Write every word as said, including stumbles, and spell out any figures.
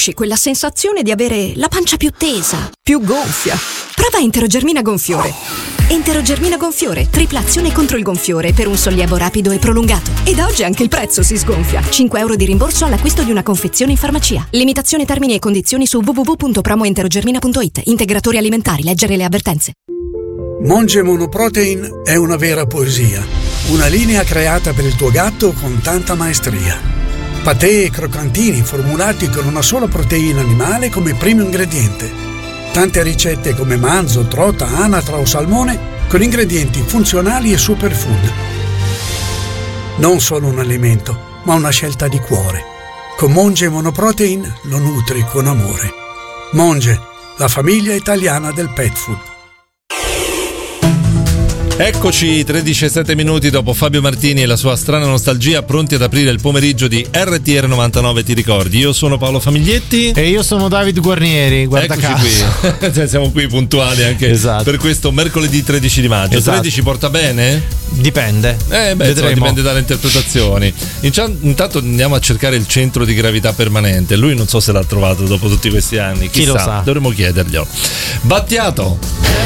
Conosci quella sensazione di avere la pancia più tesa, più gonfia? Prova Enterogermina Gonfiore. Enterogermina Gonfiore, tripla azione contro il gonfiore per un sollievo rapido e prolungato. E da oggi anche il prezzo si sgonfia. cinque euro di rimborso all'acquisto di una confezione in farmacia. Limitazione, termini e condizioni su w w w punto promoenterogermina punto it. Integratori alimentari, leggere le avvertenze. Monge Monoprotein è una vera poesia. Una linea creata per il tuo gatto con tanta maestria. Patè e croccantini formulati con una sola proteina animale come primo ingrediente. Tante ricette come manzo, trota, anatra o salmone con ingredienti funzionali e superfood. Non solo un alimento, ma una scelta di cuore. Con Monge Monoprotein lo nutri con amore. Monge, la famiglia italiana del pet food. Eccoci, tredici e sette minuti dopo Fabio Martini e la sua strana nostalgia, pronti ad aprire il pomeriggio di R T R novantanove, ti ricordi? Io sono Paolo Famiglietti e io sono David Guarnieri, guarda Eccoci caso. Qui, siamo qui puntuali anche esatto. per questo mercoledì tredici di maggio. Esatto. tredici porta bene? Dipende. Eh beh, insomma, dipende dalle interpretazioni. Intanto andiamo a cercare il centro di gravità permanente. Lui non so se l'ha trovato dopo tutti questi anni. Chissà, chi lo sa? Dovremmo chiederglielo. Battiato.